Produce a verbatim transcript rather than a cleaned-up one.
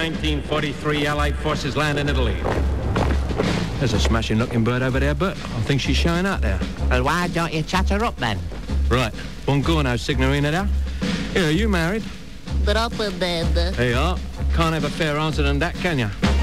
nineteen forty-three Allied forces land in Italy. There's a smashing-looking bird over there, Bert. I think she's showing out there. Well, why don't you chat her up, then? Right. Buongiorno, Signorina there. Here, are you married? Troppo bad. There you are. Can't have a fairer answer than that, can you?